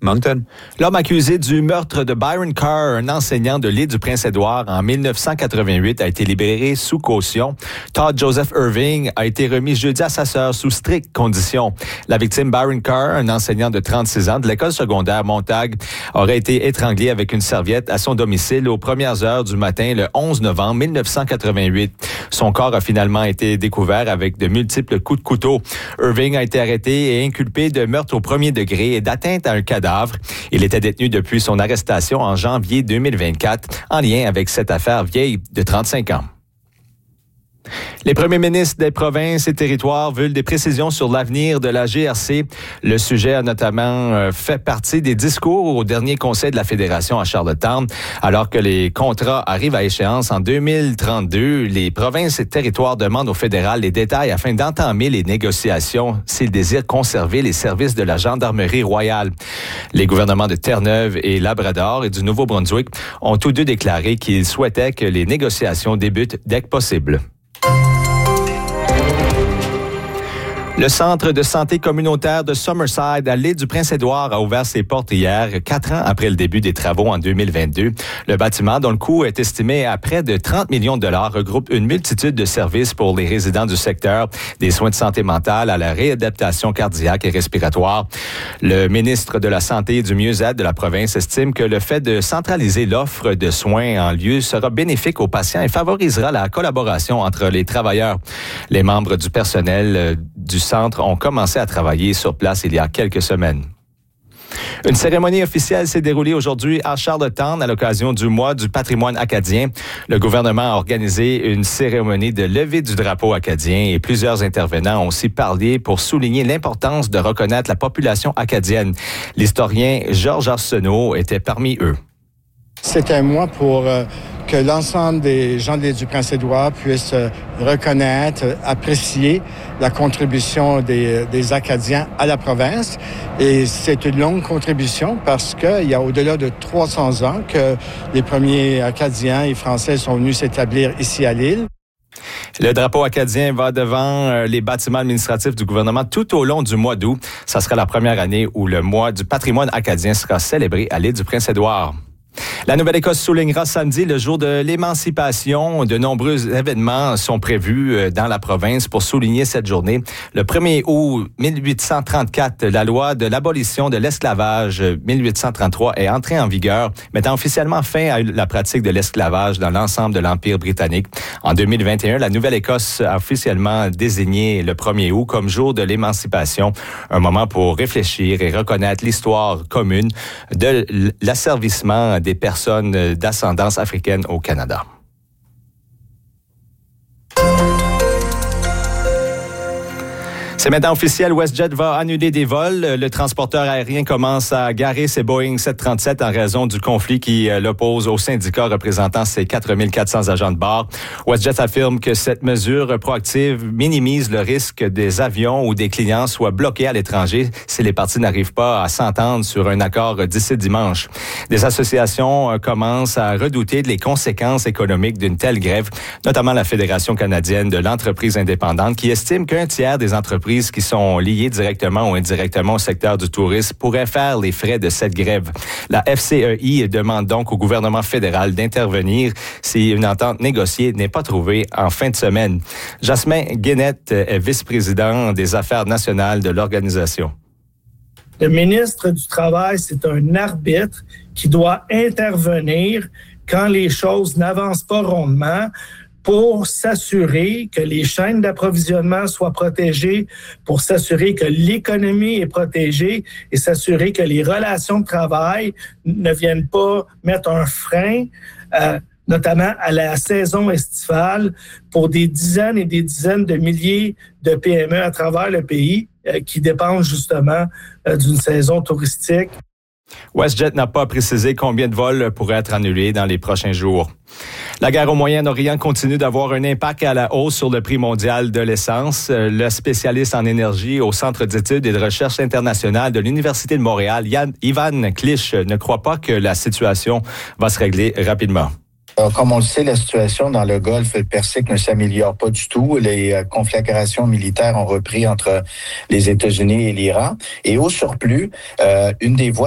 Moncton. L'homme accusé du meurtre de Byron Carr, un enseignant de l'île du Prince-Édouard en 1988, a été libéré sous caution. Todd Joseph Irving a été remis jeudi à sa sœur sous strictes conditions. La victime Byron Carr, un enseignant de 36 ans de l'école secondaire Montague, aurait été étranglé avec une serviette à son domicile aux premières heures du matin le 11 novembre 1988. Son corps a finalement été découvert avec de multiples coups de couteau. Irving a été arrêté et inculpé de meurtre au premier degré et d'atteinte à un cadavre. Il était détenu depuis son arrestation en janvier 2024 en lien avec cette affaire vieille de 35 ans. Les premiers ministres des provinces et territoires veulent des précisions sur l'avenir de la GRC. Le sujet a notamment fait partie des discours au dernier conseil de la Fédération à Charlottetown. Alors que les contrats arrivent à échéance en 2032, les provinces et territoires demandent au fédéral les détails afin d'entamer les négociations s'ils désirent conserver les services de la Gendarmerie royale. Les gouvernements de Terre-Neuve et Labrador et du Nouveau-Brunswick ont tous deux déclaré qu'ils souhaitaient que les négociations débutent dès que possible. Le centre de santé communautaire de Summerside à l'île du Prince-Édouard a ouvert ses portes hier, 4 ans après le début des travaux en 2022. Le bâtiment, dont le coût est estimé à près de 30 millions de dollars, regroupe une multitude de services pour les résidents du secteur, des soins de santé mentale à la réadaptation cardiaque et respiratoire. Le ministre de la Santé et du Mieux-être de la province estime que le fait de centraliser l'offre de soins en lieu sera bénéfique aux patients et favorisera la collaboration entre les travailleurs. Les membres du personnel du centre ont commencé à travailler sur place il y a quelques semaines. Une cérémonie officielle s'est déroulée aujourd'hui à Charlottetown à l'occasion du mois du patrimoine acadien. Le gouvernement a organisé une cérémonie de levée du drapeau acadien et plusieurs intervenants ont aussi parlé pour souligner l'importance de reconnaître la population acadienne. L'historien Georges Arsenault était parmi eux. C'est un mois pour que l'ensemble des gens de l'île du Prince-Édouard puissent reconnaître, apprécier la contribution des Acadiens à la province. Et c'est une longue contribution parce qu'il y a au-delà de 300 ans que les premiers Acadiens et Français sont venus s'établir ici à l'île. Le drapeau acadien va devant les bâtiments administratifs du gouvernement tout au long du mois d'août. Ça sera la première année où le mois du patrimoine acadien sera célébré à l'île du Prince-Édouard. La Nouvelle-Écosse soulignera samedi le jour de l'émancipation. De nombreux événements sont prévus dans la province pour souligner cette journée. Le 1er août 1834, la loi de l'abolition de l'esclavage 1833 est entrée en vigueur, mettant officiellement fin à la pratique de l'esclavage dans l'ensemble de l'Empire britannique. En 2021, la Nouvelle-Écosse a officiellement désigné le 1er août comme jour de l'émancipation, un moment pour réfléchir et reconnaître l'histoire commune de l'asservissement des personnes d'ascendance africaine au Canada. C'est maintenant officiel, WestJet va annuler des vols. Le transporteur aérien commence à garer ses Boeing 737 en raison du conflit qui l'oppose au syndicat représentant ses 4400 agents de bord. WestJet affirme que cette mesure proactive minimise le risque des avions ou des clients soient bloqués à l'étranger si les parties n'arrivent pas à s'entendre sur un accord d'ici dimanche. Des associations commencent à redouter les conséquences économiques d'une telle grève, notamment la Fédération canadienne de l'entreprise indépendante qui estime qu'un tiers des entreprises qui sont liées directement ou indirectement au secteur du tourisme pourraient faire les frais de cette grève. La FCEI demande donc au gouvernement fédéral d'intervenir si une entente négociée n'est pas trouvée en fin de semaine. Jasmin Guénette est vice-président des affaires nationales de l'organisation. Le ministre du Travail, c'est un arbitre qui doit intervenir quand les choses n'avancent pas rondement, pour s'assurer que les chaînes d'approvisionnement soient protégées, pour s'assurer que l'économie est protégée et s'assurer que les relations de travail ne viennent pas mettre un frein, notamment à la saison estivale, pour des dizaines et des dizaines de milliers de PME à travers le pays qui dépendent justement d'une saison touristique. WestJet n'a pas précisé combien de vols pourraient être annulés dans les prochains jours. La guerre au Moyen-Orient continue d'avoir un impact à la hausse sur le prix mondial de l'essence. Le spécialiste en énergie au Centre d'études et de recherche internationale de l'Université de Montréal, Ivan Clich, ne croit pas que la situation va se régler rapidement. Comme on le sait, la situation dans le Golfe Persique ne s'améliore pas du tout. Les conflagrations militaires ont repris entre les États-Unis et l'Iran. Et au surplus, une des voies